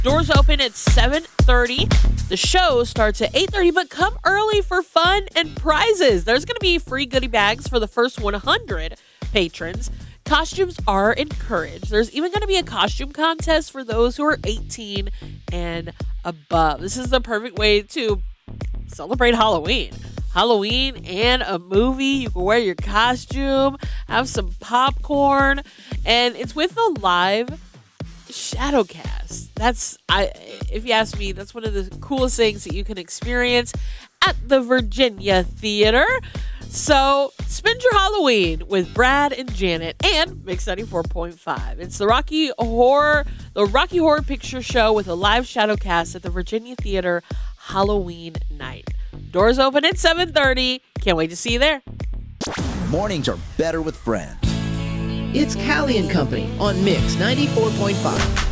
Doors open at 7:30. The show starts at 8:30, but come early for fun and prizes. There's going to be free goodie bags for the first 100 patrons. Costumes are encouraged. There's even going to be a costume contest for those who are 18 and above. This is the perfect way to celebrate Halloween. Halloween and a movie. You can wear your costume, have some popcorn, and it's with a live Shadowcast. If you ask me, that's one of the coolest things that you can experience at the Virginia Theater. So spend your Halloween with Brad and Janet and Mix 94.5. It's the Rocky Horror Picture Show with a live Shadowcast at the Virginia Theater Halloween night. Doors open at 7:30. Can't wait to see you there. Mornings are better with friends. It's Callie and Company on Mix 94.5.